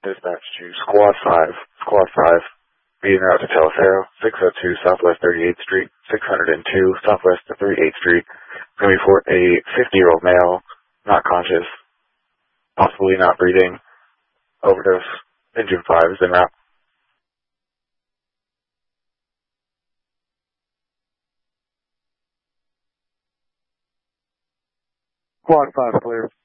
Dispatch to Squad 5. Squad 5, being route to Telefaro, 602 Southwest 38th Street, 602 Southwest 38th Street. It's going to be for a 50-year-old male, not conscious, possibly not breathing, overdose, engine 5 is en route. Squad 5 clear.